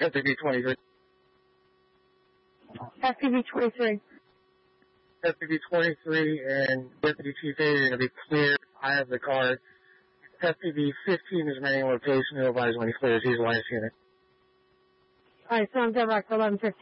SPV 23. SPV 23. SPV 23 and Deputy Chief 8 are going to be clear. I have the card. SPV 15 is remaining location. He'll advise when he clears. He's the last unit. Alright, sounds good, Rock 1115.